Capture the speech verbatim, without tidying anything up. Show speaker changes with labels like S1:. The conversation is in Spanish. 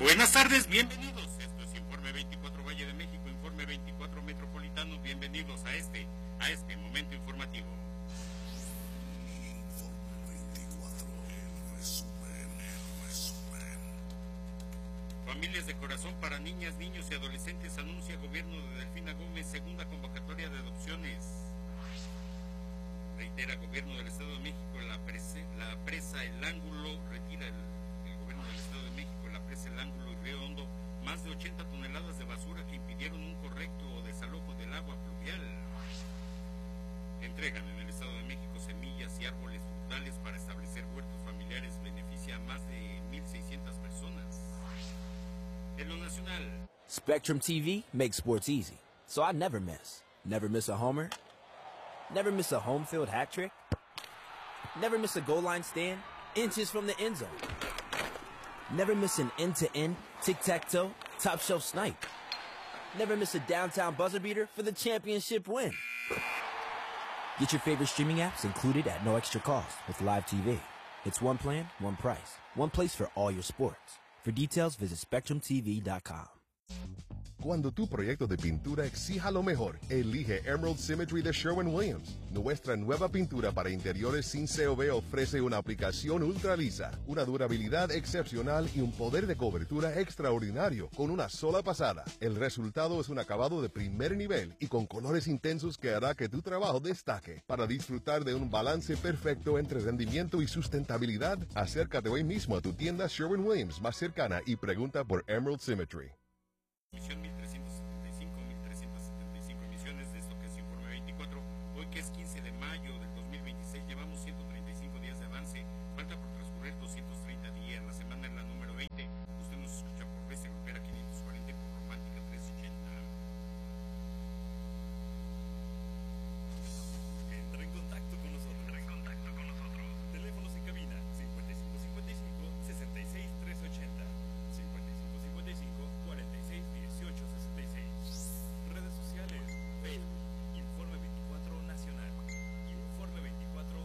S1: Buenas tardes, bienvenidos. Esto es Informe veinticuatro Valle de México, Informe veinticuatro Metropolitano. Bienvenidos a este, a este momento informativo.
S2: Informe veinticuatro, el resumen, el resumen.
S1: Familias de Corazón para niñas, niños y adolescentes anuncia gobierno de Delfina Gómez segunda convocatoria de adopciones. Reitera gobierno del Estado de México la, prese, la presa El Ángulo, retira el, el gobierno del Estado de México la presa El Ángulo y Río Hondo más de ochenta toneladas de basura que impidieron un correcto desalojo del agua pluvial. Entregan en el Estado de México semillas y árboles frutales para establecer huertos familiares, beneficia a más de mil seiscientas personas. En lo nacional,
S3: Spectrum T V makes sports easy, so I never miss. Never miss a homer. Never miss a home field hat trick. Never miss a goal line stand, inches from the end zone. Never miss an end-to-end, tic-tac-toe, top-shelf snipe. Never miss a downtown buzzer beater for the championship win. Get your favorite streaming apps included at no extra cost with Live T V. It's one plan, one price, one place for all your sports. For details, visit spectrum t v dot com.
S4: Cuando tu proyecto de pintura exija lo mejor, elige Emerald Symmetry de Sherwin-Williams. Nuestra nueva pintura para interiores sin C O V ofrece una aplicación ultra lisa, una durabilidad excepcional y un poder de cobertura extraordinario con una sola pasada. El resultado es un acabado de primer nivel y con colores intensos que hará que tu trabajo destaque. Para disfrutar de un balance perfecto entre rendimiento y sustentabilidad, acércate hoy mismo a tu tienda Sherwin-Williams más cercana y pregunta por Emerald Symmetry.
S1: Misión